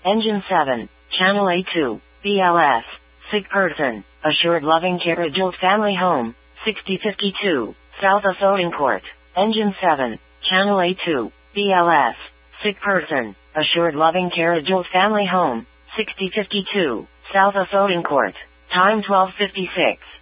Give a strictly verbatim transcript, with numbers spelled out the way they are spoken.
Engine seven, Channel A two, B L S, Sick Person, Assured Loving Care Adult Family Home, sixty fifty-two, South of Odencourt. Engine seven, Channel A two, B L S, Sick Person, Assured Loving Care Adult Family Home, sixty fifty-two, South of Odencourt. Time twelve fifty-six.